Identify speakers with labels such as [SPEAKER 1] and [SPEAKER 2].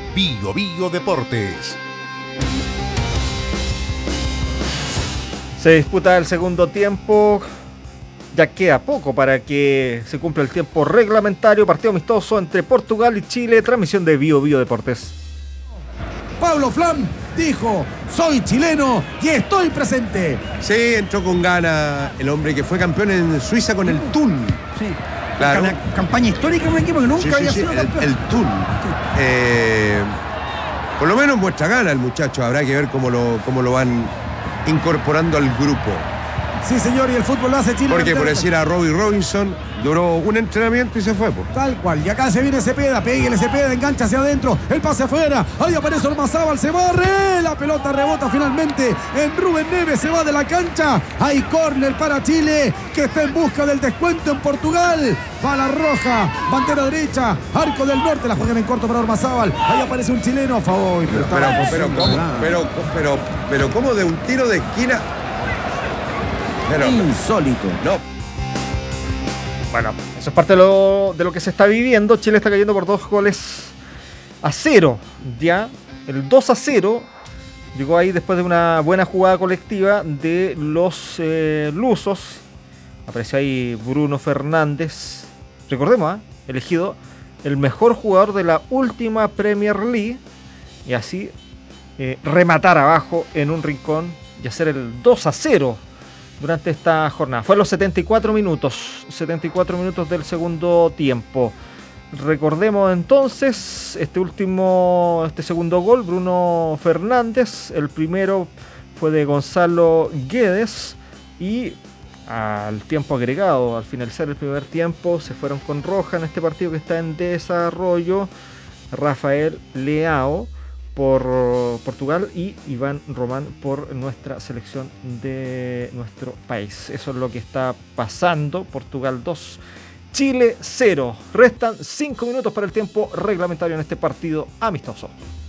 [SPEAKER 1] Bio Bio Deportes.
[SPEAKER 2] Se disputa el segundo tiempo. Ya queda poco para que se cumpla el tiempo reglamentario. Partido amistoso entre Portugal y Chile. Transmisión de Bio Bio Deportes.
[SPEAKER 3] Pablo Flam dijo: soy chileno y estoy presente.
[SPEAKER 4] Sí, entró con ganas el hombre que fue campeón en Suiza con el Thun.
[SPEAKER 5] Sí,
[SPEAKER 4] claro.
[SPEAKER 5] Una campaña histórica en un equipo que nunca había sido campeón.
[SPEAKER 4] El Thun. Sí. Por lo menos muestra gana el muchacho. Habrá que ver cómo lo van incorporando al grupo.
[SPEAKER 3] Sí, señor, y el fútbol lo hace Chile.
[SPEAKER 4] Porque por decir a Robbie Robinson, duró un entrenamiento y se fue.
[SPEAKER 3] Tal cual, y acá se viene Cepeda, pégale Cepeda, engancha hacia adentro, el pase afuera, ahí aparece Ormazábal, se barre, la pelota rebota finalmente en Rubén Neves, se va de la cancha, hay córner para Chile, que está en busca del descuento en Portugal, bala roja, bandera derecha, arco del norte, la juegan en corto para Ormazábal, ahí aparece un chileno a favor.
[SPEAKER 4] Pero ¿cómo de un tiro de esquina? Pero,
[SPEAKER 3] insólito.
[SPEAKER 4] No.
[SPEAKER 2] Bueno, eso es parte de lo que se está viviendo. Chile está cayendo por 2-0. Ya, el 2-0 llegó ahí después de una buena jugada colectiva de los lusos. Apareció ahí Bruno Fernández. Recordemos, elegido el mejor jugador de la última Premier League. Y así rematar abajo en un rincón y hacer el 2-0. Durante esta jornada. Fue los 74 minutos del segundo tiempo. Recordemos entonces este segundo gol, Bruno Fernández. El primero fue de Gonzalo Guedes y al tiempo agregado, al finalizar el primer tiempo, se fueron con roja en este partido que está en desarrollo. Rafael Leao por Portugal y Iván Román por nuestra selección de nuestro país. Eso es lo que está pasando. Portugal 2, Chile 0. Restan 5 minutos para el tiempo reglamentario en este partido amistoso.